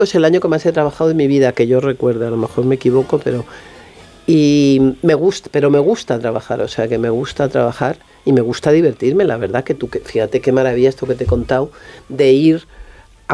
es el año que más he trabajado en mi vida, que yo recuerdo, a lo mejor me equivoco, pero me gusta trabajar, o sea que me gusta trabajar y me gusta divertirme, la verdad que fíjate qué maravilla esto que te he contado, de ir